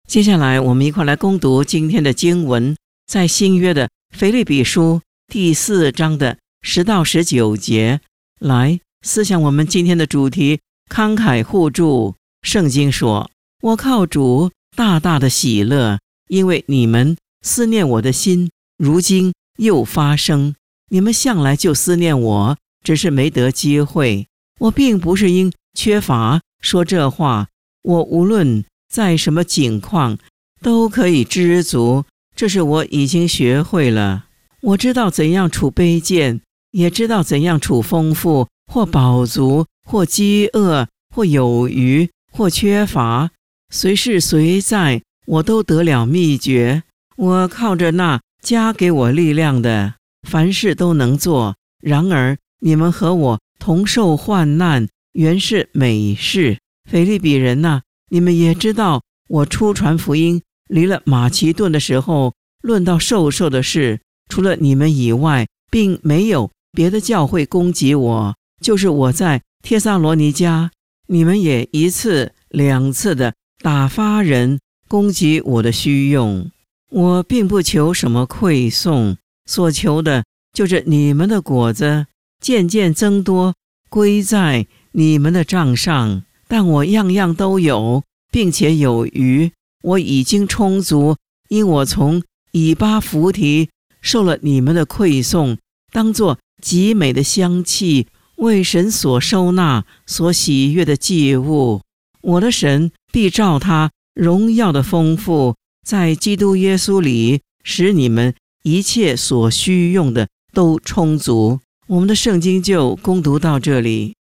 接下来我们一块来攻读今天的经文，在新约的腓立比书第4章的10到19节，来思想我们今天的主题，慷慨互助。圣经说，我靠主大大的喜乐，因为你们思念我的心如今又发生。你们向来就思念我，只是没得机会。我并不是因缺乏说这话，我无论在什么境况都可以知足，这是我已经学会了。我知道怎样处卑贱，也知道怎样处丰富，或饱足，或饥饿，或有余，或缺乏，随是随在，我都得了秘诀。我靠着那加给我力量的，凡事都能做。然而你们和我同受患难，原是美事。腓立比人啊，你们也知道，我初传福音离了马其顿的时候，论到授受的事，除了你们以外，并没有别的教会攻击我。就是我在帖撒罗尼迦，你们也1次2次的打发人攻击我的虚用。我并不求什么馈送，所求的就是你们的果子渐渐增多，归在你们的账上。但我样样都有，并且有余，我已经充足，因我从以巴弗提受了你们的馈送，当作极美的香气，为神所收纳，所喜悦的祭物。我的神必照他荣耀的丰富，在基督耶稣里，使你们一切所需用的都充足。我们的圣经就攻读到这里。